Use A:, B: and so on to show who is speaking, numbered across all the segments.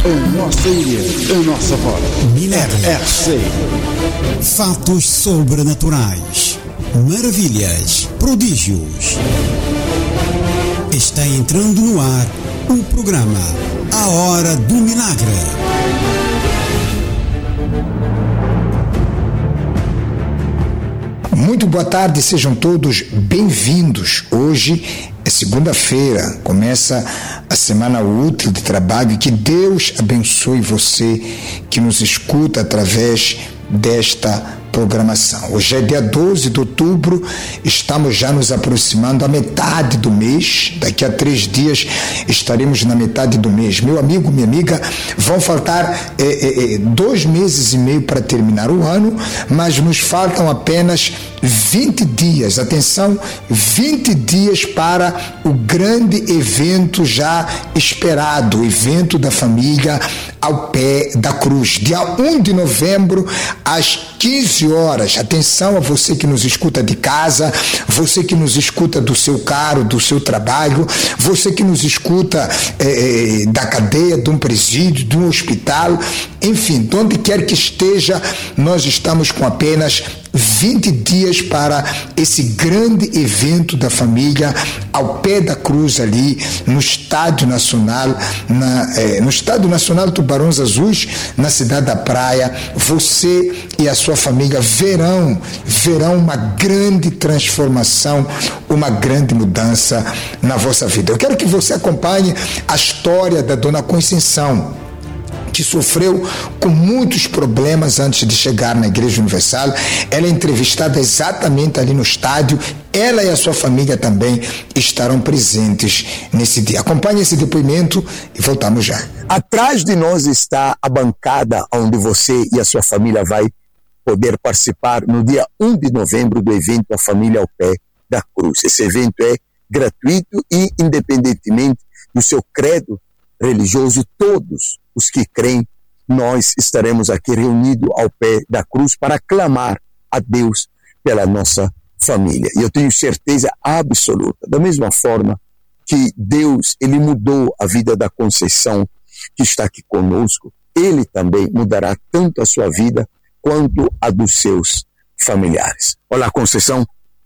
A: A nossa ilha, a nossa voz. RC.
B: Fatos sobrenaturais, maravilhas, prodígios. Está entrando no ar o programa A Hora do Milagre.
C: Muito boa tarde, sejam todos bem-vindos. Hoje é segunda-feira, começa a semana útil de trabalho. Que Deus abençoe você que nos escuta através desta programação. Hoje é dia 12 de outubro, estamos já nos aproximando à metade do mês. Daqui a 3 dias estaremos na metade do mês. Meu amigo, minha amiga, vão faltar 2 meses e meio para terminar o ano, mas nos faltam apenas 20 dias. Atenção, 20 dias para o grande evento já esperado, o evento da família ao pé da cruz. Dia 1 de novembro, às 15 horas. Atenção a você que nos escuta de casa, você que nos escuta do seu carro, do seu trabalho, você que nos escuta da cadeia, de um presídio, de um hospital, enfim, de onde quer que esteja, nós estamos com apenas 20 dias para esse grande evento da família ao pé da cruz ali no Estádio Nacional, no Estádio Nacional Tubarões Azuis, na cidade da Praia. Você e a sua família verão uma grande transformação, uma grande mudança na vossa vida. Eu quero que você acompanhe a história da Dona Conceição, que sofreu com muitos problemas antes de chegar na Igreja Universal. Ela é entrevistada exatamente ali no estádio. Ela e a sua família também estarão presentes nesse dia. Acompanhe esse depoimento e voltamos já.
D: Atrás de nós está a bancada onde você e a sua família vai poder participar no dia 1 de novembro do evento A Família ao Pé da Cruz. Esse evento é gratuito e, independentemente do seu credo religioso, todos os que creem, nós estaremos aqui reunidos ao pé da cruz para clamar a Deus pela nossa família. E eu tenho certeza absoluta, da mesma forma que Deus, ele mudou a vida da Conceição, que está aqui conosco, ele também mudará tanto a sua vida quanto a dos seus familiares. Olá, Conceição.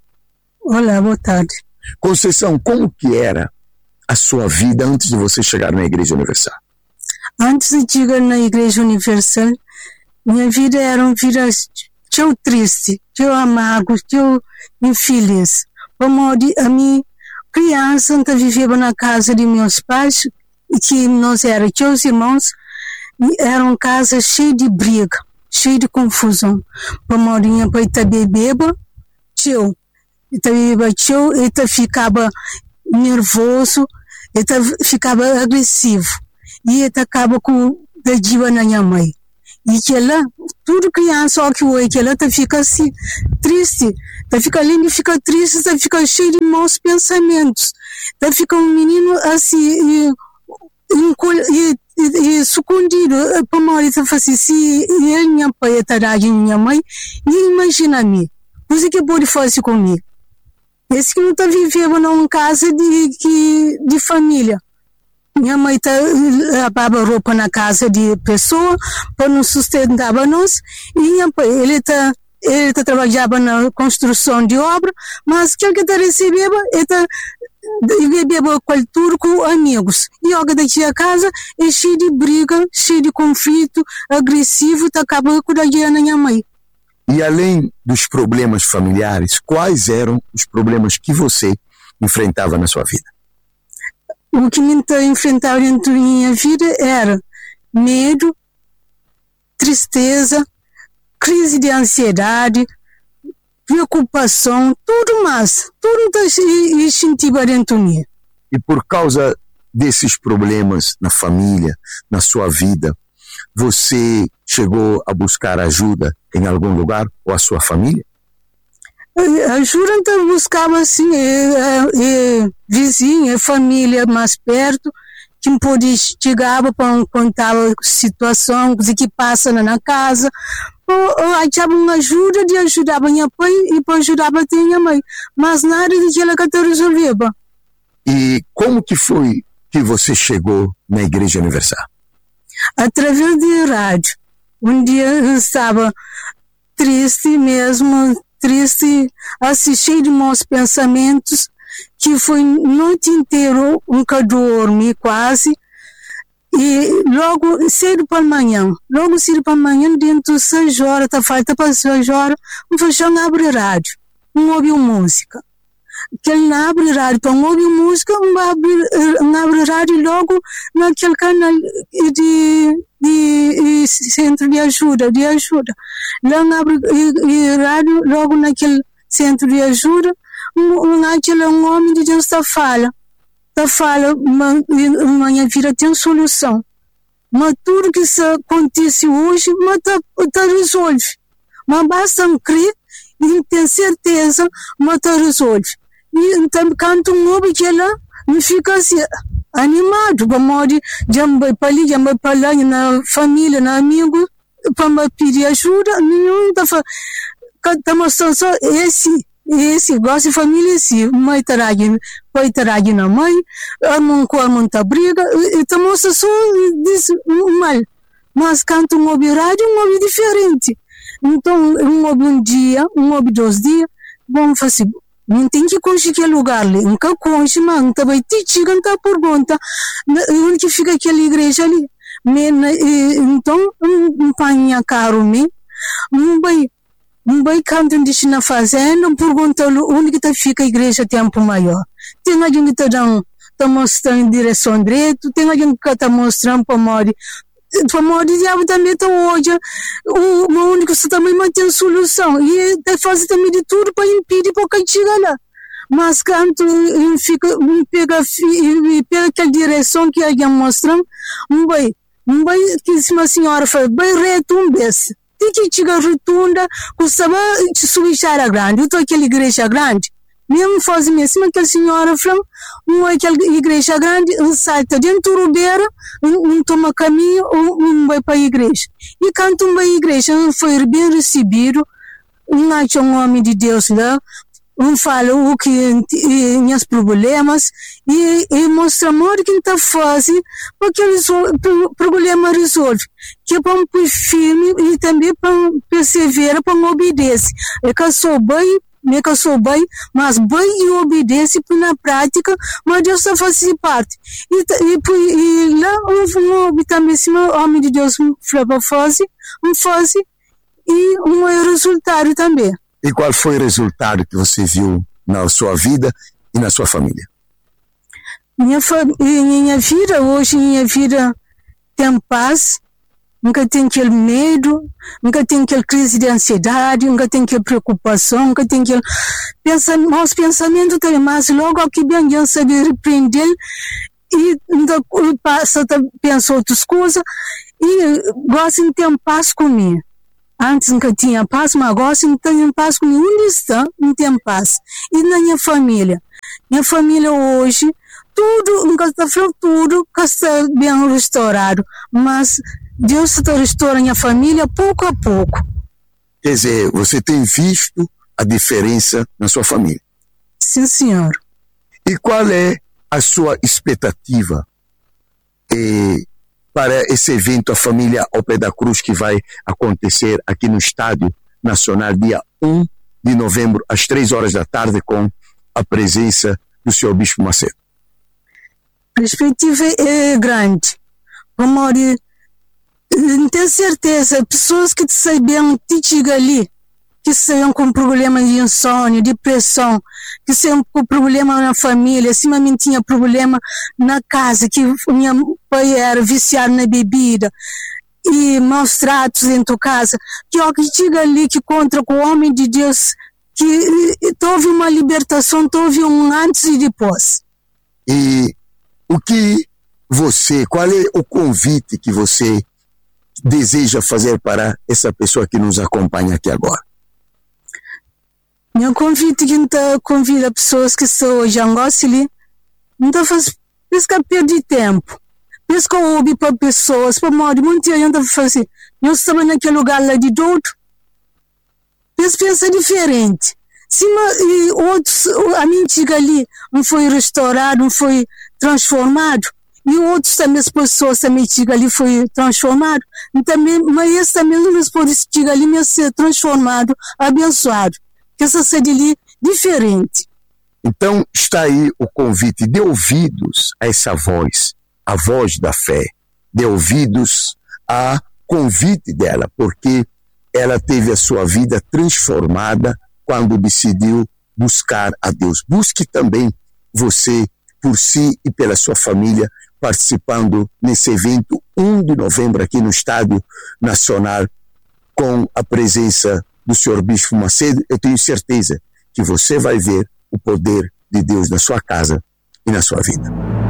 E: Olá, boa tarde.
D: Conceição, como que era a sua vida antes de você chegar na Igreja Universal?
E: Antes de chegar na Igreja Universal, minha vida era uma vida tão triste, tão amargo, tão infeliz. Como a minha criança vivia na casa de meus pais, que nós éramos meus irmãos, e era uma casa cheia de briga, cheia de confusão. Como a minha pai bebia, ele ficava nervoso, ele ficava agressivo. E ele acaba com dediva na minha mãe. E que ela, tudo criança, ó que oi, que ela fica assim, triste, fica ali, fica triste, fica cheio de maus pensamentos. Fica um menino assim, e escondido. Para uma hora ele fala assim, se ele, minha pai, estará de minha mãe, e imagina-me, o que pode fazer comigo? Esse que não está vivendo numa casa de família. Minha mãe lavava roupa na casa de pessoa para não sustentar nós. E minha pai, ele trabalhava na construção de obra, mas aquele que recebia, ele bebia cultura com amigos. E olha daqui a casa é cheio de briga, cheio de conflito, agressivo, acaba com a dinheiro na minha mãe.
D: E além dos problemas familiares, quais eram os problemas que você enfrentava na sua vida?
E: O que me enfrentava dentro da minha vida era medo, tristeza, crise de ansiedade, preocupação, tudo mais. Tudo eu sentia dentro de mim.
D: E por causa desses problemas na família, na sua vida, você chegou a buscar ajuda em algum lugar ou a sua família?
E: Ajuda então buscava assim, vizinha, família mais perto, que me podia chegar para contar a situação, o que passa na casa. Eu achava uma ajuda de ajudar a minha mãe e para ajudar a minha mãe, mas nada de que ela resolvia.
D: E como que foi que você chegou na Igreja Universal?
E: através de rádio. Um dia eu estava triste mesmo, triste, cheio de maus pensamentos, que foi noite inteira, nunca dormi quase. E logo cedo para amanhã, dentro de 6 horas, falta para 6 horas, o feijão abre rádio, não ouve música. Que ele não abre rádio para ouvir música, não abre rádio logo naquele canal de centro de ajuda. Lá não abre rádio logo naquele centro de ajuda, aquele homem de Deus fala, minha vida tem solução. Mas tudo que acontece hoje, tá resolve. Mas basta crer e ter certeza, mas tá resolve. E então, quando ouve aquela, não fica assim, animado, para morrer, já vai para lá, na família, na amigo, para pedir ajuda, nenhum tá mostrando só esse gosta de família, esse mãe pai taragi na mãe, irmão com irmão tá briga, tá mostrando só diz mal. Mas quando ouve rádio, ouve diferente. Então, ouve dia, ouve 2 dias, vamos fazer. Não tem que conseguir lugar ali, nunca consegue, mas não vai te chegar, não tá pergunta, onde que fica aquela igreja ali. Então, não panha caro, não vai canto de na fazenda, pergunta onde que fica a igreja tempo maior. Tem alguém que tá mostrando direção direita, tem alguém que tá mostrando para morrer. Para morrer, diabo também está hoje. O único que também mantém solução. E faz também de tudo para impedir para que chegue lá. Mas quando pega aquela direção que alguém mostra, não vai que se uma senhora fala, vai retumbar-se. Tem que chegar rotunda, custava subir a grande. Eu estou aquela igreja grande. Mesmo faz mesmo aquela senhora falou, aquela igreja grande, salta dentro do beira, toma caminho, vai para a igreja. E quando vai para a igreja, foi bem recebido, acha um homem de Deus lá, fala o que tinha os problemas, e mostra muito que está fácil, porque o problema resolve. Que é para um firme e também para perseverar, para obedecer. É que eu sou bem, mas bem e obedece na prática, mas Deus só faz parte. E lá, também, se o homem de Deus faz, e resultado também.
D: E qual foi o resultado que você viu na sua vida e na sua família?
E: Minha vida tem paz. Nunca tem aquele medo, nunca tem aquela crise de ansiedade, nunca tem aquela preocupação, nunca tem aquele maus pensamento também, mas logo que bem Deus sabe repreender e passa a pensar outras coisas e gosta de ter paz comigo. Antes nunca tinha paz, mas gosta de ter paz comigo. Onde está? Não tem paz. E na minha família hoje, tudo, nunca está falando tudo, está bem restaurado, mas Deus está restaurando a minha família pouco a pouco.
D: Quer dizer, você tem visto a diferença na sua família?
E: Sim, senhor.
D: E qual é a sua expectativa para esse evento, a Família ao Pé da Cruz, que vai acontecer aqui no Estádio Nacional, dia 1 de novembro, às 3 horas da tarde, com a presença do senhor Bispo Macedo?
E: A perspectiva é grande. Vamos ter certeza, pessoas que sabiam que chegam ali, que saiam com problema de insônia, depressão, que saiam com problema na família, acima de mim tinha problema na casa, que minha pai era viciado na bebida, e maus tratos dentro da casa, que chega ali, que contra com o homem de Deus, que houve uma libertação, houve um antes e depois.
D: E qual é o convite que você deseja fazer para essa pessoa que nos acompanha aqui agora?
E: Meu convite que convida pessoas que são hoje ali, não está fazendo, pesca perder tempo, pesca ouve para pessoas, para morrer, muita gente está fazendo, eu estava naquele lugar lá de outro, pensa diferente. Outros, a mentira ali não foi restaurado, não foi transformado, e outros também, as pessoas também digam ali foi transformado, também, mas esse também não pode dizer ali mas ser transformado, abençoado, que essa seria ali diferente.
D: Então está aí o convite, dê ouvidos a essa voz, a voz da fé, dê ouvidos a convite dela, porque ela teve a sua vida transformada quando decidiu buscar a Deus. Busque também você, por si e pela sua família, participando nesse evento 1 de novembro aqui no Estádio Nacional, com a presença do Senhor Bispo Macedo. Eu tenho certeza que você vai ver o poder de Deus na sua casa e na sua vida.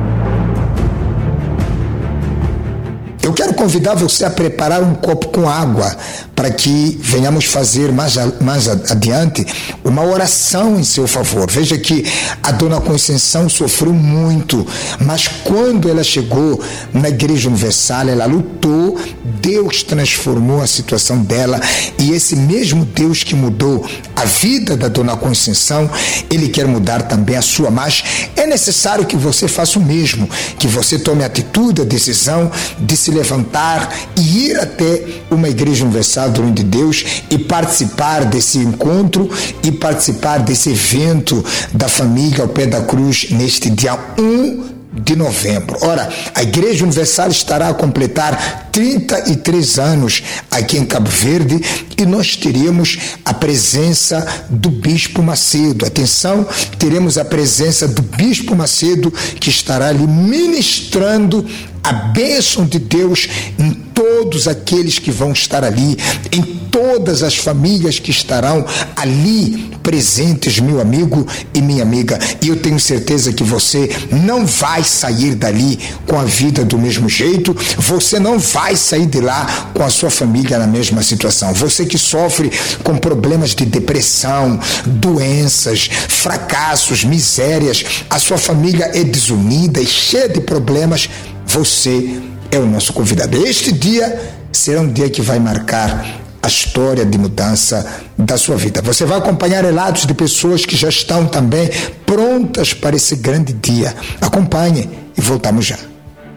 C: Eu quero convidar você a preparar um copo com água para que venhamos fazer mais adiante uma oração em seu favor. Veja que a Dona Conceição sofreu muito, mas quando ela chegou na Igreja Universal, ela lutou, Deus transformou a situação dela, e esse mesmo Deus que mudou a vida da Dona Conceição, Ele quer mudar também a sua, mas é necessário que você faça o mesmo, que você tome a atitude, a decisão de se levantar e ir até uma Igreja Universal do Reino de Deus e participar desse encontro e participar desse evento da família ao pé da cruz neste dia 1 de novembro. Ora, a Igreja Universal estará a completar 33 anos aqui em Cabo Verde e nós teremos a presença do Bispo Macedo. Atenção, teremos a presença do Bispo Macedo, que estará ali ministrando a bênção de Deus em todos aqueles que vão estar ali, em todas as famílias que estarão ali presentes, meu amigo e minha amiga. E eu tenho certeza que você não vai sair dali com a vida do mesmo jeito, você não vai sair de lá com a sua família na mesma situação. Você que sofre com problemas de depressão, doenças, fracassos, misérias, a sua família é desunida e cheia de problemas, você é o nosso convidado. Este dia será um dia que vai marcar a história de mudança da sua vida. Você vai acompanhar relatos de pessoas que já estão também prontas para esse grande dia. Acompanhe e voltamos já.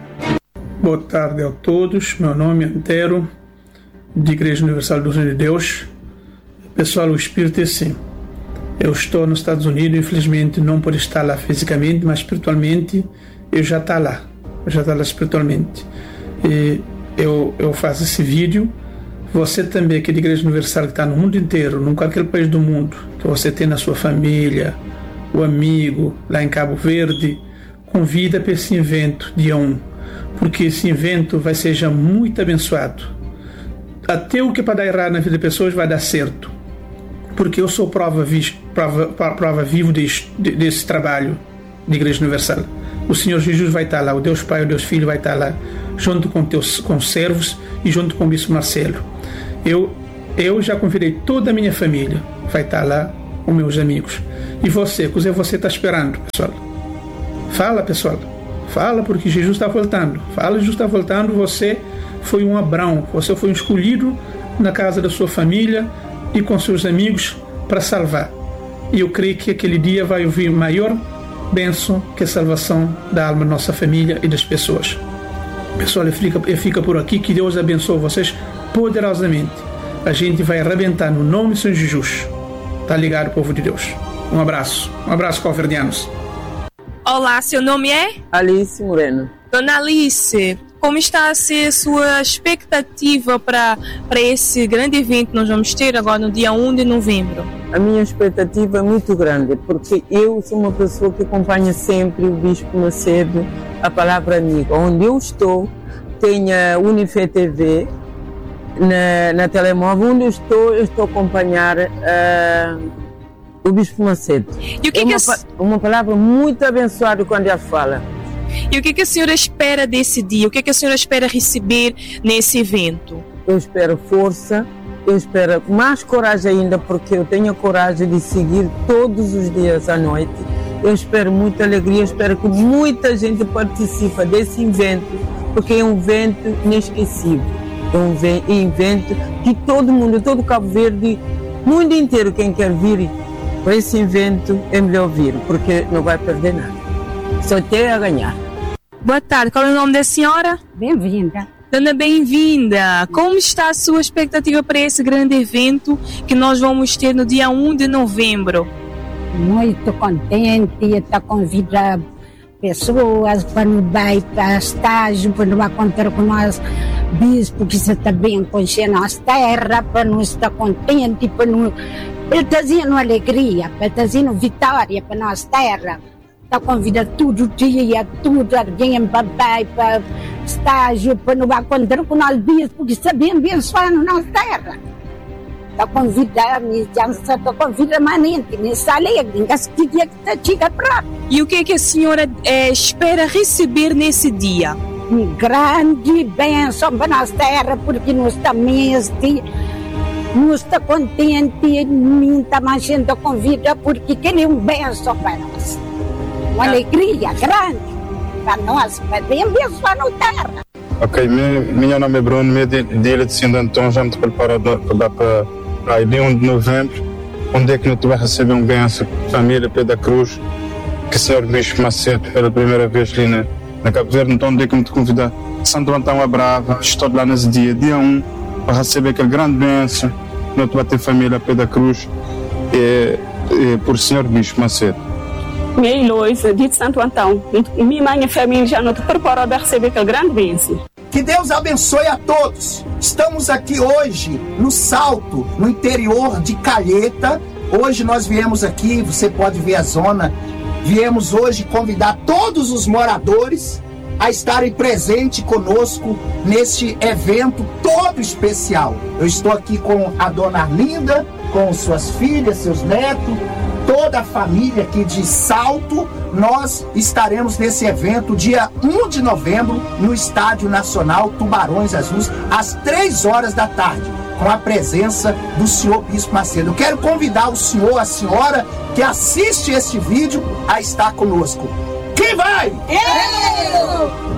F: Boa tarde a todos. Meu nome é Antero, de Igreja Universal do Reino de Deus. Pessoal, o Espírito é assim. Eu estou nos Estados Unidos, infelizmente não por estar lá fisicamente, mas espiritualmente eu já estou lá. Espiritualmente. E eu faço esse vídeo. Você também, que é de Igreja Universal, que está no mundo inteiro, em qualquer país do mundo, que você tem na sua família, o amigo, lá em Cabo Verde, convida para esse evento, dia 1, porque esse evento vai ser já muito abençoado. Até o que para dar errado na vida das pessoas vai dar certo, porque eu sou prova viva desse trabalho de Igreja Universal. O Senhor Jesus vai estar lá, o Deus Pai, o Deus Filho vai estar lá, junto com os servos e junto com o Bispo Marcelo. Eu já convidei toda a minha família, vai estar lá, os meus amigos. E você, o que você está esperando, pessoal? Fala, pessoal. Fala, porque Jesus está voltando. Fala, Jesus está voltando. Você foi um Abraão, você foi um escolhido na casa da sua família e com seus amigos para salvar. E eu creio que aquele dia vai ouvir maior bênção que a salvação da alma da nossa família e das pessoas. Pessoal, fica por aqui, que Deus abençoe vocês poderosamente. A gente vai arrebentar no nome de Senhor Jesus. Tá ligado, povo de Deus? Um abraço calverdianos.
G: Olá, seu nome é?
H: Alice Moreno.
G: Dona Alice, como está a ser a sua expectativa para esse grande evento que nós vamos ter agora no dia 1 de novembro?
H: A minha expectativa é muito grande, porque eu sou uma pessoa que acompanha sempre o Bispo Macedo, a Palavra Amiga. Onde eu estou, tem a Unifé TV, na telemóvel, onde eu estou a acompanhar o Bispo Macedo.
G: E o que
H: uma palavra muito abençoada quando ele fala.
G: E o que a senhora espera desse dia? O que a senhora espera receber nesse evento?
H: Eu espero força, eu espero mais coragem ainda, porque eu tenho a coragem de seguir todos os dias à noite. Eu espero muita alegria, eu espero que muita gente participe desse evento, porque é um evento inesquecível. É um evento que todo mundo, todo Cabo Verde, mundo inteiro, quem quer vir para esse evento, é melhor vir, porque não vai perder nada. Só tem a ganhar.
G: Boa tarde, qual é o nome da senhora?
I: Bem-vinda.
G: Dona Bem-vinda, como está a sua expectativa para esse grande evento que nós vamos ter no dia 1 de novembro?
I: Muito contente, está convidando pessoas para não ir para estágio, para não encontrar com nós, bispo, que você está bem conhecer nossa terra, para não estar contente, para não... Ele está dizendo alegria, ele está dizendo vitória para nossa terra. Está convidando todo dia, tudo, alguém para ir para estágio, para não encontrar com nós, bispo, porque está bem abençoado na nossa terra. Está convidando, está convidando manente, nessa alegre, que está chega para.
G: E o que a senhora espera receber nesse dia?
I: Um grande bênção para nossa terra, porque nós também nós está contente, não está mais sendo convida, porque ele é um bênção para nós. Uma alegria grande para nós, para bem abençoar na terra.
J: Ok, meu nome é Bruno, meu dia de Santo Antão, já me estou preparado para dar para aí, dia 1 de novembro, onde é que tu vai receber um benção, família Pé da Cruz, que o Senhor Bispo Macedo, pela primeira vez ali na Cabo Verde, então onde é que me te convidar? Santo Antão é Brava, estou lá nesse dia 1, para receber aquele grande benção, onde tu vai ter família Pé da Cruz, por Senhor Bispo Macedo.
K: Minha Heloísa, de Santo Antão, minha mãe e família já não estão preparados para receber aquele grande bênção.
L: Que Deus abençoe a todos. Estamos aqui hoje no Salto, no interior de Calheta. Hoje nós viemos aqui, você pode ver a zona. Viemos hoje convidar todos os moradores a estarem presentes conosco neste evento todo especial. Eu estou aqui com a dona Arlinda, com suas filhas, seus netos, toda a família aqui de Salto. Nós estaremos nesse evento dia 1 de novembro no Estádio Nacional Tubarões Azuis, às 3 horas da tarde, com a presença do senhor Bispo Macedo. Eu quero convidar o senhor, a senhora que assiste este vídeo a estar conosco. Quem vai?
I: Eu!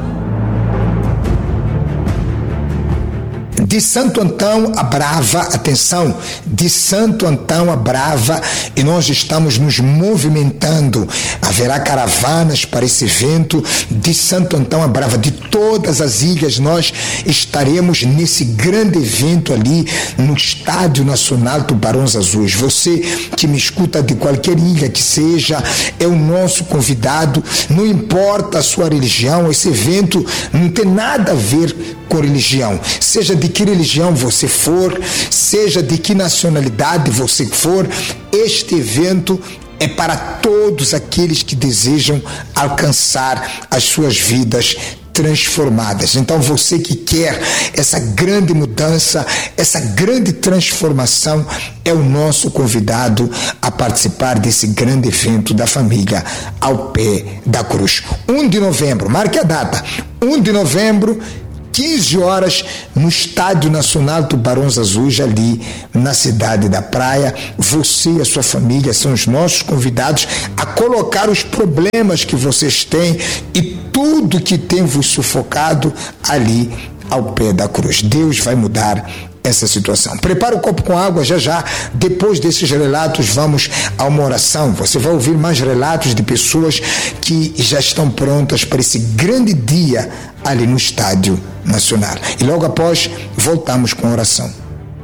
C: De Santo Antão a Brava, atenção, de Santo Antão a Brava, e nós estamos nos movimentando. Haverá caravanas para esse evento de Santo Antão a Brava, de todas as ilhas. Nós estaremos nesse grande evento ali no Estádio Nacional Tubarões Azuis. Você que me escuta de qualquer ilha que seja, é o nosso convidado. Não importa a sua religião, esse evento não tem nada a ver com religião, seja de que religião você for, seja de que nacionalidade você for, este evento é para todos aqueles que desejam alcançar as suas vidas transformadas. Então você que quer essa grande mudança, essa grande transformação, é o nosso convidado a participar desse grande evento da família Ao Pé da Cruz. 1 de novembro, marque a data, 1 de novembro, 15 horas, no Estádio Nacional Tubarões Azuis, ali na cidade da Praia. Você e a sua família são os nossos convidados a colocar os problemas que vocês têm e tudo que tem vos sufocado ali ao pé da cruz. Deus vai mudar essa situação. Prepara o copo com água já. Depois desses relatos, vamos a uma oração. Você vai ouvir mais relatos de pessoas que já estão prontas para esse grande dia ali no Estádio Nacional. E logo após, voltamos com a oração.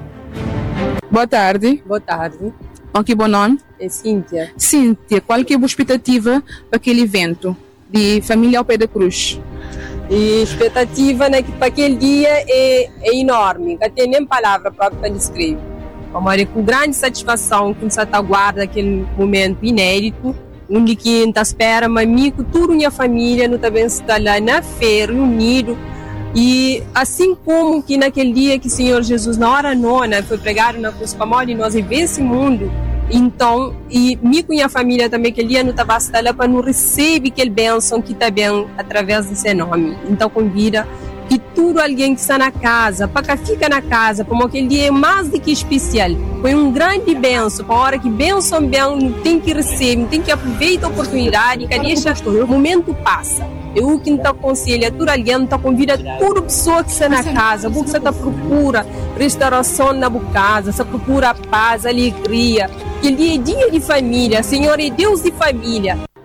M: Boa tarde.
N: Boa tarde.
M: Que bom nome?
N: É Cíntia.
M: Cíntia, qual que é a expectativa para aquele evento de Família ao Pé da Cruz?
N: E a expectativa, né, que para aquele dia é enorme, não tem nem palavra própria para descrever. Mas é com grande satisfação que nos aguarda aquele momento inédito, onde que não espera, mas amigo, toda a minha família não também está lá na feira, unido. E assim como que naquele dia que o Senhor Jesus, na hora nona, foi pregado na cruz para morte, nós vivemos esse mundo. Então, e minha família também, aquele dia não estava lá para não receber aquele bênção que está bem através desse nome. Então, convida que tudo alguém que está na casa, para que fica na casa, como aquele dia é mais do que especial. Foi um grande bênção, para a hora que bênção bem, tem que receber, tem que aproveitar a oportunidade, que deixa o momento passa. Eu que não aconselho, todo alguém está convida toda pessoa que está na casa, porque você está procura restauração na casa, você procura paz, alegria. Ele é dia de família, Senhor é Deus de família.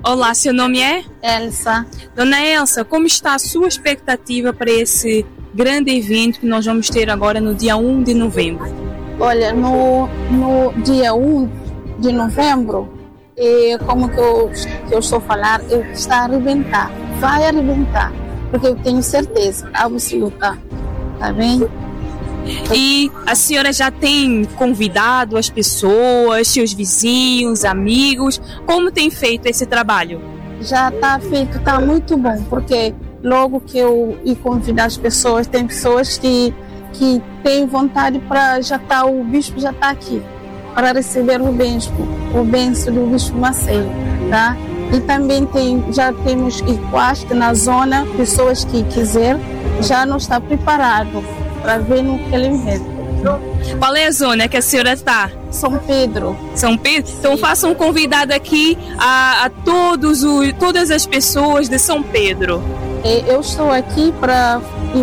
G: Olá, seu nome é?
O: Elsa.
G: Dona Elsa, como está a sua expectativa para esse grande evento que nós vamos ter agora no dia 1 de novembro?
O: Olha, no dia 1 de novembro, como que eu estou a falar, está a arrebentar, vai arrebentar, porque eu tenho certeza absoluta, tá bem?
G: E a senhora já tem convidado as pessoas, seus vizinhos, amigos? Como tem feito esse trabalho?
O: Já está feito, está muito bom, porque logo que eu convidar as pessoas, tem pessoas que têm vontade para o bispo já está aqui, para receber o bênção do bispo Maceio, tá? E também já temos Iquaste na zona, pessoas que quiser, já não está preparado para ver no que ele inventa.
G: Qual é a zona que a senhora está?
O: São Pedro.
G: São Pedro? Então faça um convidado aqui a todas as pessoas de São Pedro.
O: Eu estou aqui para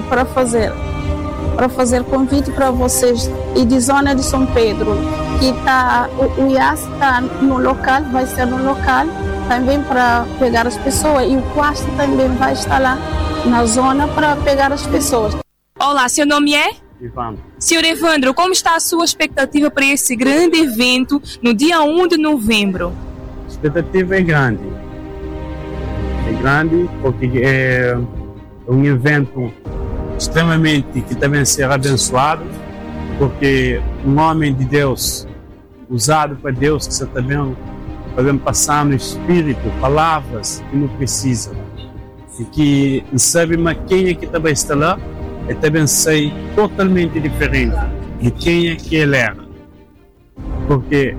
O: fazer convite para vocês e de zona de São Pedro, que o IAS está no local, vai ser no local também para pegar as pessoas, e o Quaste também vai estar lá na zona para pegar as pessoas.
G: Olá, seu nome é?
J: Evandro.
G: Senhor Evandro, como está a sua expectativa para esse grande evento no dia 1 de novembro?
J: A expectativa é grande. É grande porque é um evento extremamente que deve ser abençoado, porque um homem de Deus, usado por Deus, que você também podemos passar no Espírito, palavras que não precisa. E que sabe, mas quem é que também está lá? Eu também sei totalmente diferente de quem é que ele era. Porque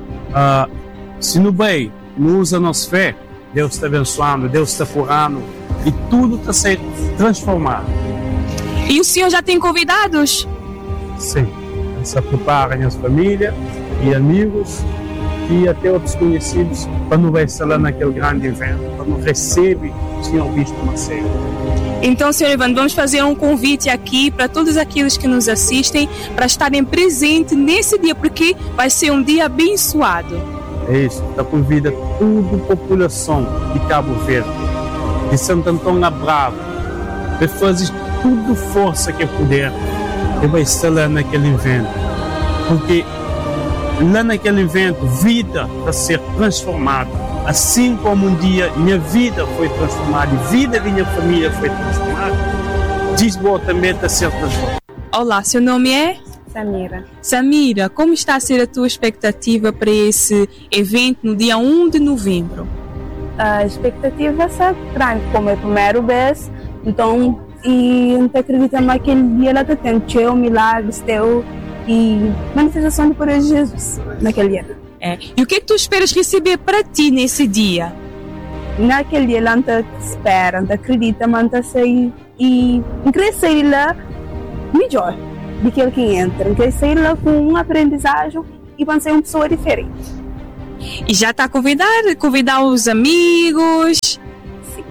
J: se no bem não usa a nossa fé, Deus está abençoando, Deus está curando e tudo está sendo transformado.
G: E o senhor já tem convidados?
J: Sim, se prepara as famílias e amigos e até outros conhecidos para não estar lá naquele grande evento, para não receber o senhor bispo Maceio.
G: Então, senhor Evandro, vamos fazer um convite aqui para todos aqueles que nos assistem para estarem presentes nesse dia, porque vai ser um dia abençoado.
J: É isso, está convida toda a população de Cabo Verde, de Santo Antônio a Bravo, de fazer toda a força que puder e vai estar lá naquele evento. Porque lá naquele evento, vida vai ser transformada. Assim como um dia minha vida foi transformada e a vida da minha família foi transformada, Lisboa também está a ser transformada.
G: Olá, seu nome é?
P: Samira.
G: Samira, como está a ser a tua expectativa para esse evento no dia 1 de novembro?
P: A expectativa é grande, como é a primeira vez, então, e não acredito que aquele dia ela está tendo milagres, e manifestação do poder de Jesus naquele dia.
G: E o que é que tu esperas receber para ti nesse dia?
P: Naquele dia ela não espera, não acredita, mas está sair e crescer lá melhor do que ele que entra, crescer lá com uma aprendizagem e vai ser uma pessoa diferente.
G: E já está a convidar os amigos?
P: Sim.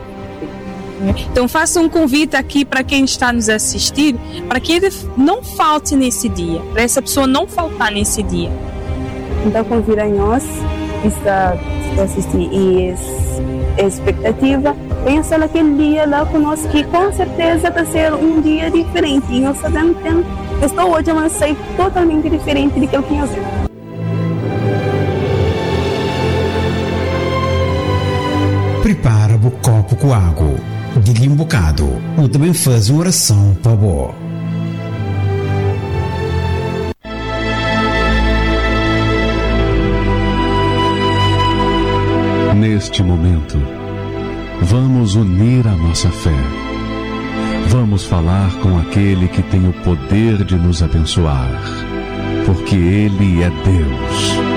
G: Então faça um convite aqui para quem está nos assistir, para que ele não falte nesse dia, para essa pessoa não faltar nesse dia.
P: Então convida nós que está assistir e a expectativa, pensa naquele dia lá conosco, que com certeza vai ser um dia diferente. E nós sabemos que estou hoje, mas sei totalmente diferente daquilo que nós vemos.
B: Prepara o copo com água, diga um bocado, ou também faz uma oração para boa.
Q: Neste momento, vamos unir a nossa fé. Vamos falar com aquele que tem o poder de nos abençoar, porque Ele é Deus.